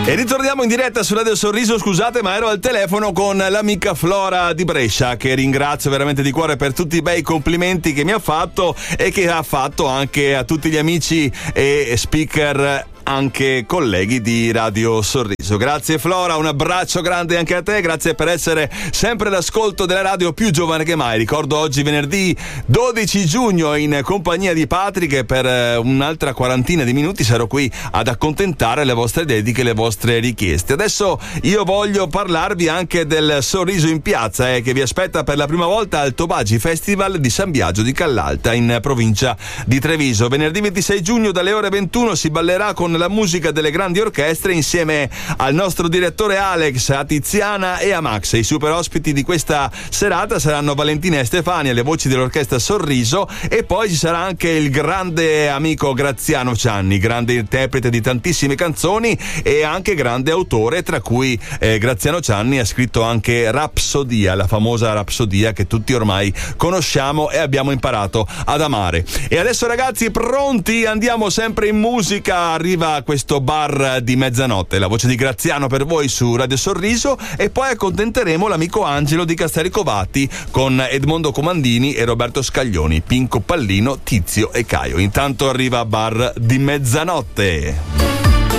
E ritorniamo in diretta su Radio Sorriso. Scusate, ma ero al telefono con l'amica Flora di Brescia, che ringrazio veramente di cuore per tutti i bei complimenti che mi ha fatto e che ha fatto anche a tutti gli amici e speaker, anche colleghi di Radio Sorriso. Grazie Flora, un abbraccio grande anche a te, grazie per essere sempre all'ascolto della radio più giovane che mai. Ricordo oggi venerdì 12 giugno in compagnia di Patrick e per un'altra quarantina di minuti sarò qui ad accontentare le vostre dediche e le vostre richieste. Adesso io voglio parlarvi anche del Sorriso in Piazza che vi aspetta per la prima volta al Tobagi Festival di San Biagio di Callalta in provincia di Treviso. Venerdì 26 giugno dalle ore 21 si ballerà con la musica delle grandi orchestre insieme al nostro direttore Alex, a Tiziana e a Max. I super ospiti di questa serata saranno Valentina e Stefania, le voci dell'orchestra Sorriso, e poi ci sarà anche il grande amico Graziano Cianni, grande interprete di tantissime canzoni e anche grande autore, tra cui Graziano Cianni ha scritto anche Rapsodia, la famosa Rapsodia che tutti ormai conosciamo e abbiamo imparato ad amare. E adesso ragazzi, pronti? Andiamo sempre in musica. Arriva questo bar di mezzanotte, la voce di Graziano per voi su Radio Sorriso, e poi accontenteremo l'amico Angelo di Castellicovati con Edmondo Comandini e Roberto Scaglioni, Pinco Pallino, Tizio e Caio. Intanto arriva bar di mezzanotte.